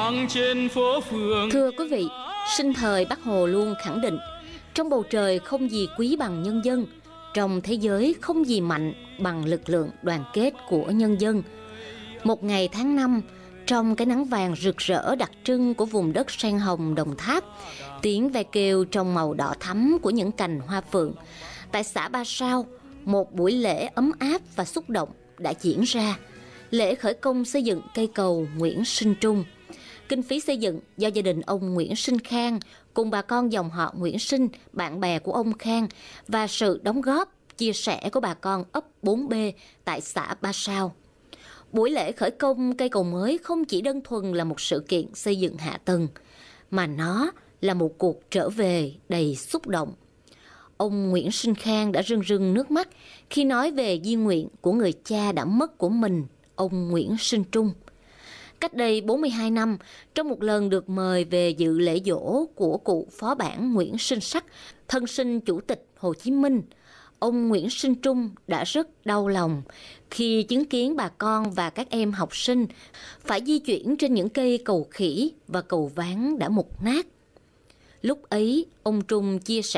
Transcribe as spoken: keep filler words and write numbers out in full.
Thưa quý vị, sinh thời Bác Hồ luôn khẳng định trong bầu trời không gì quý bằng nhân dân, trong thế giới không gì mạnh bằng lực lượng đoàn kết của nhân dân. Một ngày tháng năm, trong cái nắng vàng rực rỡ đặc trưng của vùng đất sen hồng Đồng Tháp, tiếng ve kêu trong màu đỏ thắm của những cành hoa phượng, tại xã Ba Sao, một buổi lễ ấm áp và xúc động đã diễn ra. Lễ khởi công xây dựng cây cầu Nguyễn Sinh Trung. Kinh phí xây dựng do gia đình ông Nguyễn Sinh Khang cùng bà con dòng họ Nguyễn Sinh, bạn bè của ông Khang và sự đóng góp, chia sẻ của bà con ấp bốn B tại xã Ba Sao. Buổi lễ khởi công cây cầu mới không chỉ đơn thuần là một sự kiện xây dựng hạ tầng, mà nó là một cuộc trở về đầy xúc động. Ông Nguyễn Sinh Khang đã rưng rưng nước mắt khi nói về di nguyện của người cha đã mất của mình, ông Nguyễn Sinh Trung. Cách đây bốn mươi hai năm, trong một lần được mời về dự lễ giỗ của cụ phó bản Nguyễn Sinh Sắc, thân sinh Chủ tịch Hồ Chí Minh, ông Nguyễn Sinh Trung đã rất đau lòng khi chứng kiến bà con và các em học sinh phải di chuyển trên những cây cầu khỉ và cầu ván đã mục nát. Lúc ấy, ông Trung chia sẻ